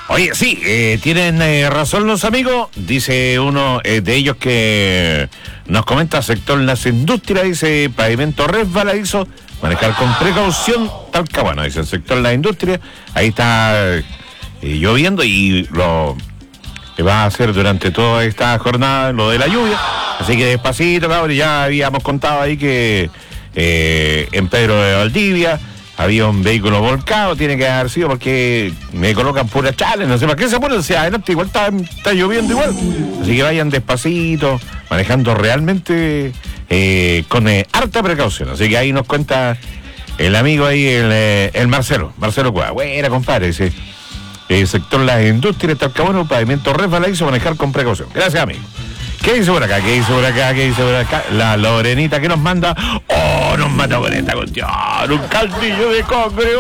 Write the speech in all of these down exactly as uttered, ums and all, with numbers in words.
Oye, sí, eh, tienen eh, razón los amigos. Dice uno eh, de ellos que nos comenta sector las industrias, dice pavimento resbaladizo, manejar con precaución, Talcahuano, dice el sector las industrias. Ahí está eh, lloviendo y lo que va a hacer durante toda esta jornada lo de la lluvia. Así que despacito, cabrón, ya habíamos contado ahí que eh, en Pedro de Valdivia había un vehículo volcado, tiene que haber sido porque me colocan pura chale, no sé para qué se ponen hacia adelante, igual está, está lloviendo igual. Así que vayan despacito, manejando realmente eh, con eh, harta precaución. Así que ahí nos cuenta el amigo ahí, el, eh, el Marcelo, Marcelo Cueva. Buena, compadre, dice, el sector las industrias, Talcahuano, pavimento resbaladizo, manejar con precaución. Gracias, amigo. ¿Qué dice por acá? ¿Qué dice por acá? ¿Qué dice por acá? La Lorenita que nos manda. ¡Oh, nos mata con esta cuestión! ¡Un caldillo de congrio!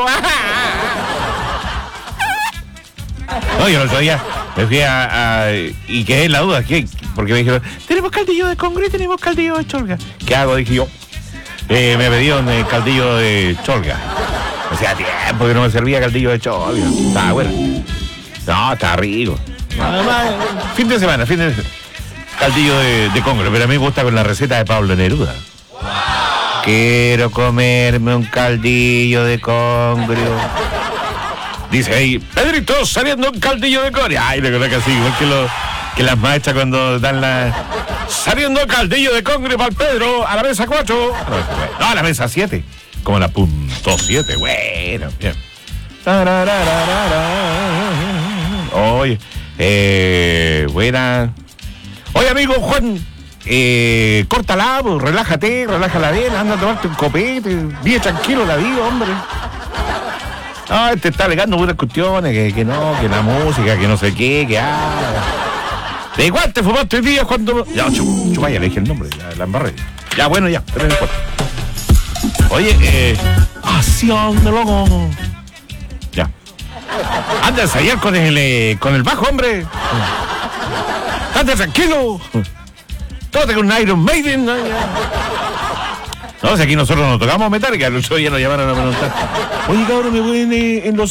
No, yo el otro día me fui a, a... y quedé en la duda. ¿Qué? Porque me dijeron, tenemos caldillo de congrio y tenemos caldillo de cholga. ¿Qué hago? Dije yo. Eh, me pedieron el caldillo de cholga. Hacía tiempo que no me servía caldillo de cholga. Estaba bueno. No, estaba rico. Además, fin de semana, fin de semana. Caldillo de, de congrio, pero a mí me gusta con la receta de Pablo Neruda. Wow. Quiero comerme un caldillo de congrio. Dice ahí, Pedrito, saliendo un caldillo de congrio. Ay, le coloca así, igual que, lo, que las maestras cuando dan la... Saliendo caldillo de congrio para el Pedro, a la mesa cuatro. No, a la mesa siete. Como la punto siete. Bueno, bien. Oye, eh, buena... Oye, amigo Juan, eh, córtala, pues, relájate, relájala bien, anda a tomarte un copete, vive tranquilo la vida, hombre. No, este está alegando buenas cuestiones, que, que no, que la música, que no sé qué, que ah. ¿De igual te fumaste hoy día cuando...? Ya, chupaya, le dije el nombre, ya, la embarré. Ya, bueno, ya, pero no importa. Oye, eh... acción de loco. Ya. Anda a ensayar con el, eh, con el bajo, hombre. ¡Anda tranquilo! Tóate con un Iron Maiden. No, no, si aquí nosotros nos tocamos Metallica, el otro día nos llamaron a preguntar. Oye, cabrón, me voy en, en los